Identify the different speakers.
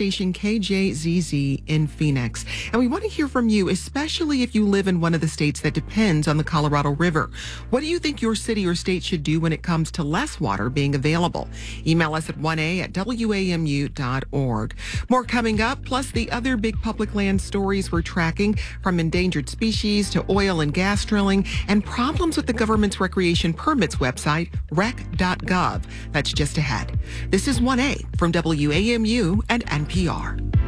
Speaker 1: station KJZZ in Phoenix. And we want to hear from you, especially if you live in one of the states that depends on the Colorado River. What do you think your city or state should do when it comes to less water being available? Email us at 1a@wamu.org. More coming up, plus the other big public land stories we're tracking, from endangered species to oil and gas drilling, and problems with the government's recreation permits website, rec.gov. That's just ahead. This is 1A from WAMU and NPR.